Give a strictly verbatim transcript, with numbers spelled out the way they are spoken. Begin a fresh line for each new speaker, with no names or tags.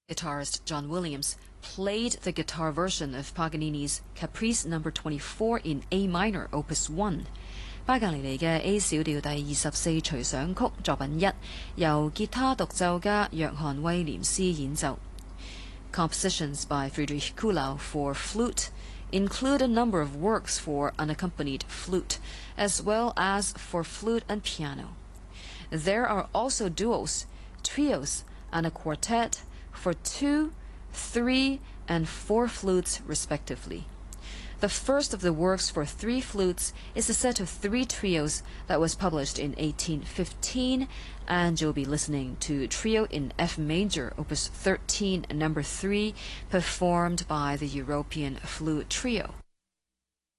Guitarist John Williams played the guitar version of Paganini's Caprice number twenty-four in A minor, Opus one。巴格尼尼嘅 A 小調第二十四隨想曲作品一，由吉他獨奏家約翰威廉斯演奏。Compositions by Friedrich Kuhlau for flute include a number of works for unaccompanied flute, as well as for flute and piano. There are also duos, trios, and a quartet for two, three, and four flutes respectively. The first of the works for three flutes is a set of three trios that was published in eighteen fifteen, and you'll be listening to Trio in F major, Opus thirteen, number three, performed by the European Flute Trio.